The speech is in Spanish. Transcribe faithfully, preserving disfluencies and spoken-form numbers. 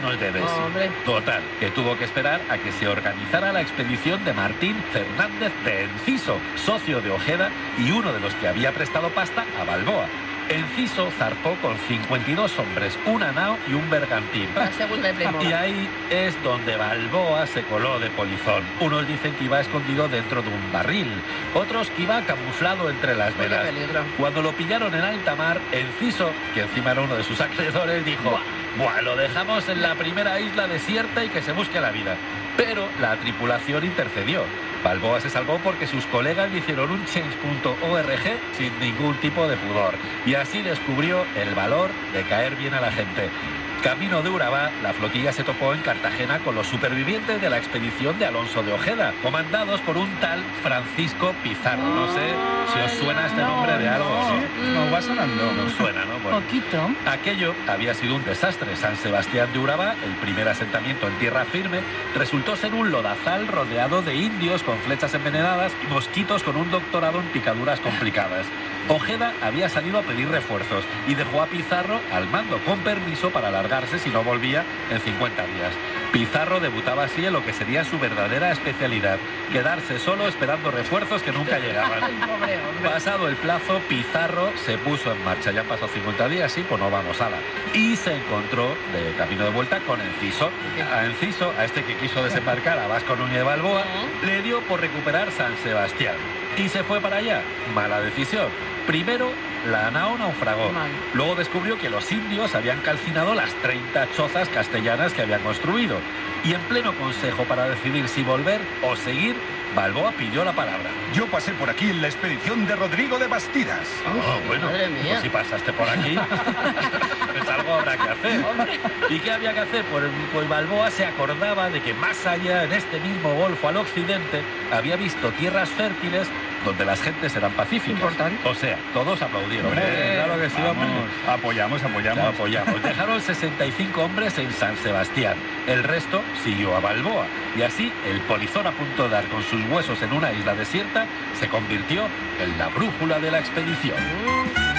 nos debes. Hombre. Total, que tuvo que esperar a que se organizara la expedición de Martín Fernández de Enciso, socio de Ojeda y uno de los que había prestado pasta a Balboa. Enciso zarpó con cincuenta y dos hombres, una nao y un bergantín. La segunda de Playmobil. Y ahí es donde Balboa se coló de polizón. Unos dicen que iba escondido dentro de un barril, otros que iba camuflado entre las Oye, velas. peligro. Cuando lo pillaron en alta mar, Enciso, que encima era uno de sus acreedores, dijo: Buah. Buah, lo dejamos en la primera isla desierta y que se busque la vida. Pero la tripulación intercedió. Balboa se salvó porque sus colegas le hicieron un change punto org sin ningún tipo de pudor. Y así descubrió el valor de caer bien a la gente. Camino de Urabá, la flotilla se topó en Cartagena con los supervivientes de la expedición de Alonso de Ojeda, comandados por un tal Francisco Pizarro. No sé si os suena este nombre de algo. ¿Sí? Nos va sonando. Nos suena, ¿no? Bueno, Poquito. aquello había sido un desastre. San Sebastián de Urabá, el primer asentamiento en tierra firme, resultó ser un lodazal rodeado de indios con flechas envenenadas y mosquitos con un doctorado en picaduras complicadas. Ojeda había salido a pedir refuerzos y dejó a Pizarro al mando, con permiso para alargarse si no volvía en cincuenta días. Pizarro debutaba así en lo que sería su verdadera especialidad: quedarse solo esperando refuerzos que nunca llegaban. Ay, pobre hombre. Pasado el plazo, Pizarro se puso en marcha. Ya han pasado cincuenta días, sí, pues no vamos a la. Y se encontró de camino de vuelta con Enciso. A Enciso, a este que quiso desembarcar a Vasco Núñez de Balboa, le dio por recuperar San Sebastián. Y se fue para allá. Mala decisión. Primero, la nao naufragó. Mal. Luego descubrió que los indios habían calcinado las treinta chozas castellanas que habían construido. Y en pleno consejo para decidir si volver o seguir, Balboa pidió la palabra. Yo pasé por aquí en la expedición de Rodrigo de Bastidas. Oh, bueno, madre mía. pues si pasaste por aquí, pues algo habrá que hacer. ¿Y qué había que hacer? Pues, pues Balboa se acordaba de que más allá, en este mismo golfo al occidente, había visto tierras fértiles donde las gentes eran pacíficas. Importante. O sea, todos aplaudieron. Hombre, Claro que sí, hombre. vamos, apoyamos, apoyamos. Lo apoyamos. Dejaron sesenta y cinco hombres en San Sebastián. El resto siguió a Balboa. Y así, el polizón a punto de dar con sus huesos en una isla desierta se convirtió en la brújula de la expedición.